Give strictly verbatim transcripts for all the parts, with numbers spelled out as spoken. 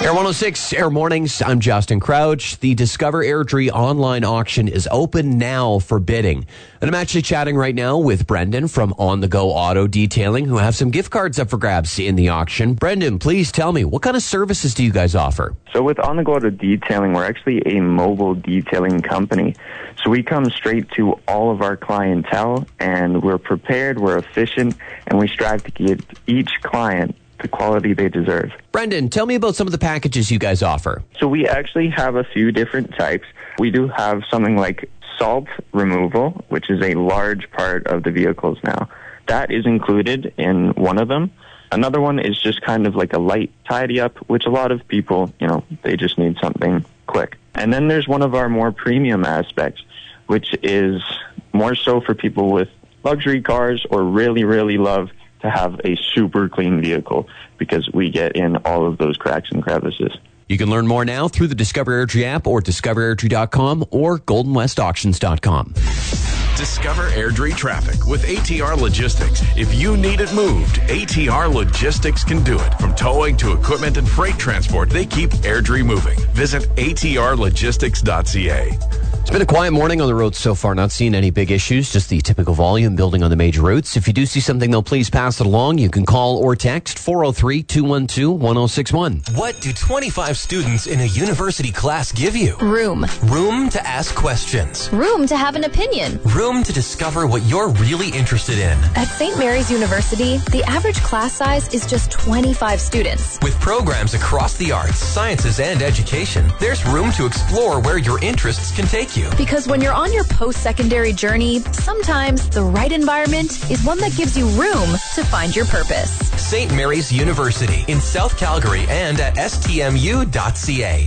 Air one oh six, Air Mornings. I'm Justin Crouch. The Discover Airdrie online auction is open now for bidding. And I'm actually chatting right now with Brendan from On The Go Auto Detailing, who have some gift cards up for grabs in the auction. Brendan, please tell me, what kind of services do you guys offer? So with On The Go Auto Detailing, we're actually a mobile detailing company. So we come straight to all of our clientele, and we're prepared, we're efficient, and we strive to give each client the quality they deserve. Brendan, tell me about some of the packages you guys offer. So we actually have a few different types. We do have something like salt removal, which is a large part of the vehicles now. That is included in one of them. Another one is just kind of like a light tidy up, which a lot of people, you know, they just need something quick. And then there's one of our more premium aspects, which is more so for people with luxury cars or really, really love to have a super clean vehicle, because we get in all of those cracks and crevices. You can learn more now through the Discover Airdrie app or discover airdrie dot com or golden west auctions dot com. Discover Airdrie traffic with A T R Logistics. If you need it moved, A T R Logistics can do it. From towing to equipment and freight transport, they keep Airdrie moving. Visit A T R logistics dot c a. It's been a quiet morning on the road so far, not seeing any big issues, just the typical volume building on the major routes. If you do see something, though, please pass it along. You can call or text four oh three, two one two, one oh six one. What do twenty-five students in a university class give you? Room. Room to ask questions. Room to have an opinion. Room to discover what you're really interested in. At Saint Mary's University, the average class size is just twenty-five students. With programs across the arts, sciences, and education, there's room to explore where your interests can take you. Because when you're on your post-secondary journey, sometimes the right environment is one that gives you room to find your purpose. Saint Mary's University in South Calgary and at s t m u dot c a.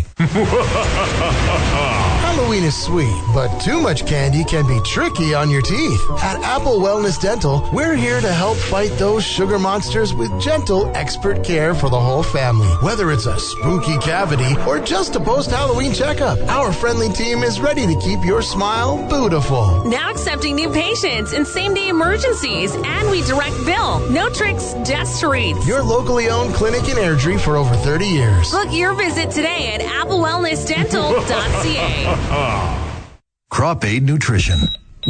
Halloween is sweet, but too much candy can be tricky on your teeth. At Apple Wellness Dental, we're here to help fight those sugar monsters with gentle, expert care for the whole family. Whether it's a spooky cavity or just a post-Halloween checkup, our friendly team is ready to keep your smile beautiful. Now accepting new patients in same-day emergencies, and we direct bill. No tricks, just treats. Your locally owned clinic in Airdrie for over thirty years. Book your visit today at apple wellness dental dot c a. Crop Aid Nutrition.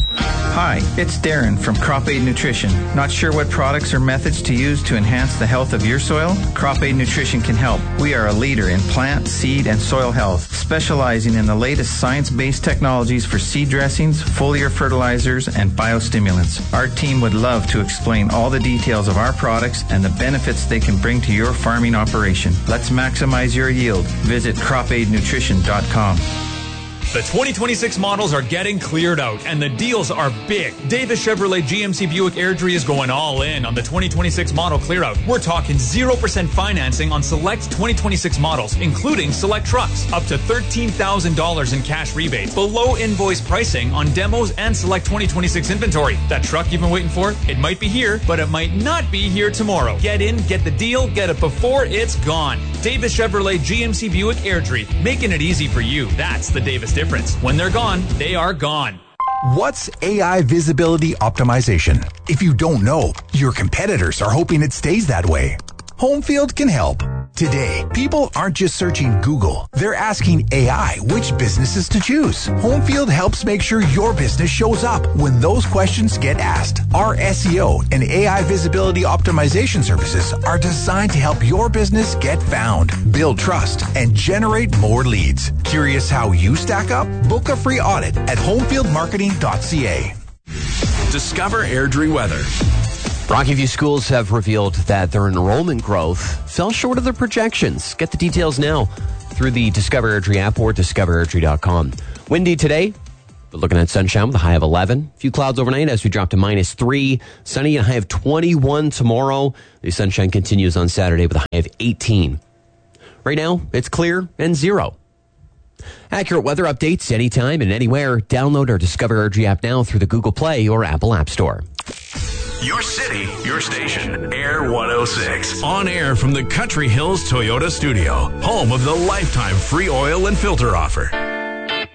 Hi, it's Darren from Crop Aid Nutrition. Not sure what products or methods to use to enhance the health of your soil? Crop Aid Nutrition can help. We are a leader in plant, seed, and soil health, specializing in the latest science-based technologies for seed dressings, foliar fertilizers, and biostimulants. Our team would love to explain all the details of our products and the benefits they can bring to your farming operation. Let's maximize your yield. Visit crop aid nutrition dot com. The twenty twenty-six models are getting cleared out, and the deals are big. Davis Chevrolet G M C Buick Airdrie is going all in on the twenty twenty-six model clear out. We're talking zero percent financing on select twenty twenty-six models, including select trucks. Up to thirteen thousand dollars in cash rebates. Below invoice pricing on demos and select twenty twenty-six inventory. That truck you've been waiting for? It might be here, but it might not be here tomorrow. Get in, get the deal, get it before it's gone. Davis Chevrolet G M C Buick Airdrie, making it easy for you. That's the Davis difference. When they're gone, they are gone. What's A I visibility optimization? If you don't know, your competitors are hoping it stays that way. Homefield can help. Today, people aren't just searching Google. They're asking A I which businesses to choose. Homefield helps make sure your business shows up when those questions get asked. Our S E O and A I visibility optimization services are designed to help your business get found, build trust, and generate more leads. Curious how you stack up? Book a free audit at homefield marketing dot c a. Discover Airdrie weather. Rocky View schools have revealed that their enrollment growth fell short of their projections. Get the details now through the Discover Airdrie app or discover airdrie dot com. Windy today, but looking at sunshine with a high of eleven. A few clouds overnight as we drop to minus three. Sunny and a high of twenty-one tomorrow. The sunshine continues on Saturday with a high of eighteen. Right now, it's clear and zero. Accurate weather updates anytime and anywhere. Download our Discover Airdrie app now through the Google Play or Apple App Store. Your city, your station, Air one oh six. On air from the Country Hills Toyota Studio, home of the lifetime free oil and filter offer.